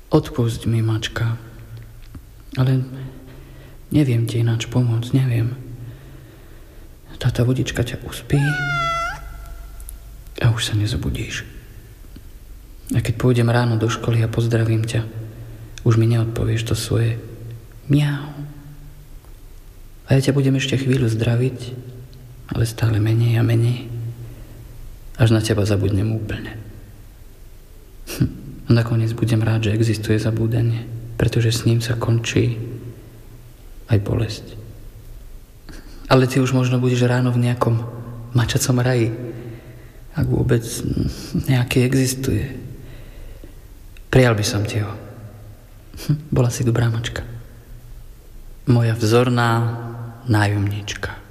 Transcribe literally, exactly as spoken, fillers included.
Odpusť mi, mačka. Ale neviem ti ináč pomôcť, neviem. Táta vodička ťa uspí a už sa nezobudíš. A keď pôjdem ráno do školy a pozdravím ťa, už mi neodpovieš to svoje miau. A ja ťa budem ešte chvíľu zdraviť, ale stále menej a menej, až na teba zabudnem úplne. Hm. A nakoniec budem rád, že existuje zabúdanie, pretože s ním sa končí aj bolesť. Ale ty už možno budeš ráno v nejakom mačacom raji, ak vôbec nejaký existuje. Prijal by som ti ho. Hm. Bola si dobrá mačka. Moja vzorná nájomnička.